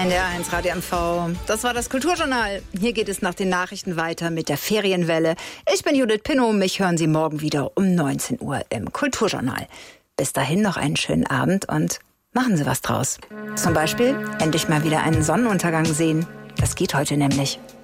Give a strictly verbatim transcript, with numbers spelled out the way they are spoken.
N D R eins Radio M V. Das war das Kulturjournal. Hier geht es nach den Nachrichten weiter mit der Ferienwelle. Ich bin Judith Pinnow. Mich hören Sie morgen wieder um neunzehn Uhr im Kulturjournal. Bis dahin noch einen schönen Abend und machen Sie was draus. Zum Beispiel endlich mal wieder einen Sonnenuntergang sehen. Das geht heute nämlich.